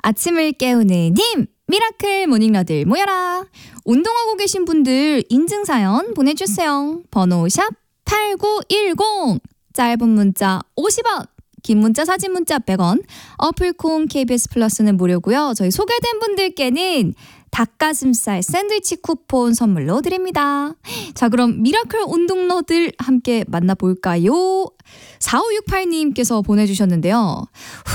아침을 깨우는 힘 미라클 모닝러들 모여라. 운동하고 계신 분들 인증사연 보내주세요. 번호 샵 8910 짧은 문자 50원 긴 문자 사진 문자 100원 어플콩 KBS 플러스는 무료고요. 저희 소개된 분들께는 닭가슴살 샌드위치 쿠폰 선물로 드립니다. 자, 그럼 미라클 운동러들 함께 만나볼까요? 4568님께서 보내주셨는데요.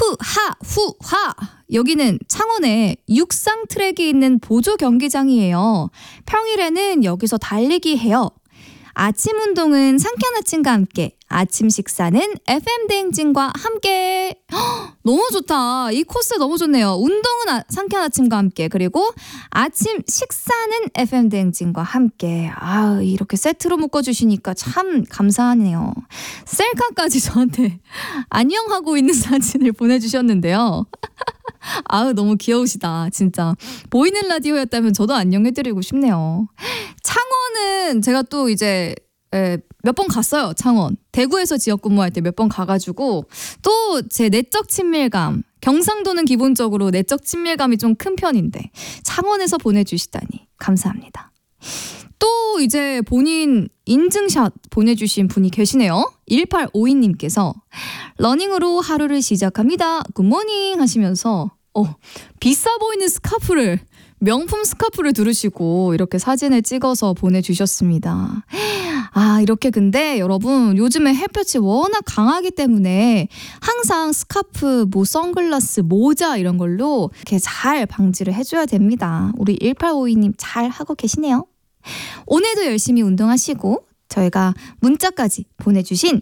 후하 여기는 창원에 육상 트랙이 있는 보조 경기장이에요. 평일에는 여기서 달리기 해요. 아침 운동은 상쾌한 아침과 함께, 아침 식사는 FM 대행진과 함께. 너무 좋다. 이 코스 너무 좋네요. 운동은 상쾌한 아침과 함께, 그리고 아침 식사는 FM 대행진과 함께. 이렇게 세트로 묶어주시니까 참 감사하네요. 셀카까지 저한테 안녕하고 있는 사진을 보내주셨는데요. 너무 귀여우시다. 진짜 보이는 라디오였다면 저도 안녕해드리고 싶네요. 창원은 제가 또 이제 몇 번 갔어요. 창원 대구에서 지역 근무할 때 몇 번 가가지고 또 제 내적 친밀감, 경상도는 기본적으로 내적 친밀감이 좀 큰 편인데 창원에서 보내주시다니 감사합니다. 또 이제 본인 인증샷 보내주신 분이 계시네요. 1852님께서 러닝으로 하루를 시작합니다. 굿모닝 하시면서 비싸 보이는 스카프를, 명품 스카프를 두르시고 이렇게 사진을 찍어서 보내주셨습니다. 이렇게 근데 여러분 요즘에 햇볕이 워낙 강하기 때문에 항상 스카프, 선글라스, 모자 이런 걸로 이렇게 잘 방지를 해줘야 됩니다. 우리 1852님 잘 하고 계시네요. 오늘도 열심히 운동하시고 저희가 문자까지 보내주신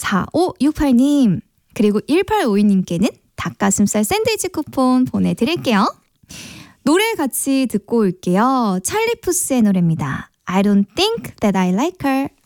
4568님 그리고 1852님께는 닭가슴살 샌드위치 쿠폰 보내드릴게요. 노래 같이 듣고 올게요. 찰리 푸스의 노래입니다. I don't think that I like her.